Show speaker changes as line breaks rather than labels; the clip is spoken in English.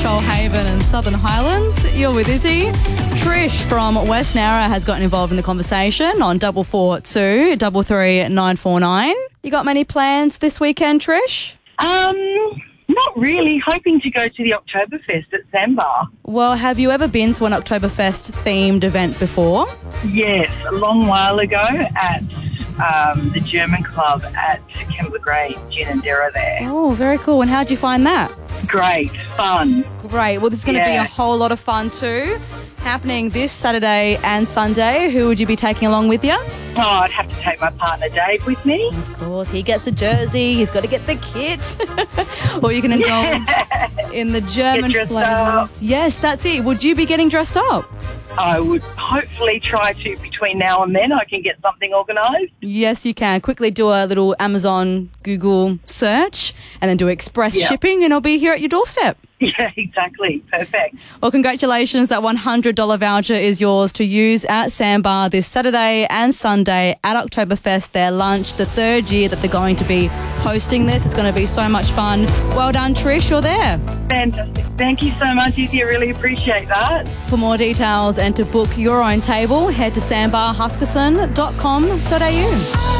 Shoalhaven and Southern Highlands. You're with Izzy. Trish from West Narra has gotten involved in the conversation on 442 33 949. You got many plans this weekend, Trish?
Not really. Hoping to go to the Oktoberfest at Sandbar.
Well, have you ever been to an Oktoberfest themed event before?
Yes, a long while ago at the German club at Kembla Grange, Ginninderra there.
Oh, very cool. And how'd you find that?
Great, fun.
Great. Well, this is going to be a whole lot of fun too. Happening this Saturday and Sunday. Who would you be taking along with you?
Oh, I'd have to take my partner Dave with me.
Of course, he gets a jersey. He's got to get the kit. Or you can indulge in the German flavours. Yes, that's it. Would you be getting dressed up?
I would hopefully try to between now and then. I can get something organised.
Yes, you can. Quickly do a little Amazon, Google search and then do express shipping and it'll be here at your doorstep.
Yeah, exactly. Perfect.
Well, congratulations. That $100 voucher is yours to use at Sandbar this Saturday and Sunday at Oktoberfest, their lunch, the third year that they're going to be hosting this. It's going to be so much fun. Well done, Trish. You're there.
Fantastic. Thank you so much, Izzy. I really appreciate that.
For more details and to book your own table, head to sandbarhuskisson.com.au.